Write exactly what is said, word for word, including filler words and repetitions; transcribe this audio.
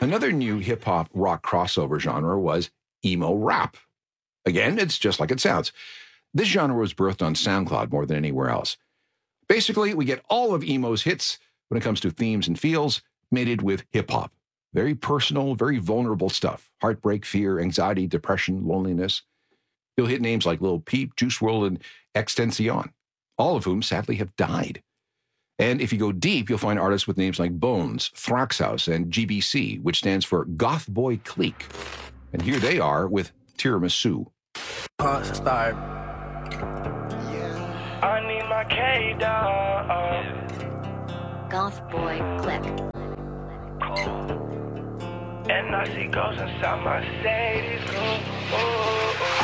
Another new hip-hop rock crossover genre was emo rap. Again, it's just like it sounds. This genre was birthed on SoundCloud more than anywhere else. Basically, we get all of emo's hits when it comes to themes and feels, mated with hip-hop. Very personal, very vulnerable stuff. Heartbreak, fear, anxiety, depression, loneliness. You'll hit names like Lil Peep, Juice world, and Extension, all of whom sadly have died. And if you go deep, you'll find artists with names like Bones, Thraxhouse, and G B C, which stands for Goth Boy Clique. And here they are with Tiramisu. Start. I need my K-Dog. Goth Boy Clique. And I see ghosts inside my Mercedes. Ooh, ooh, ooh.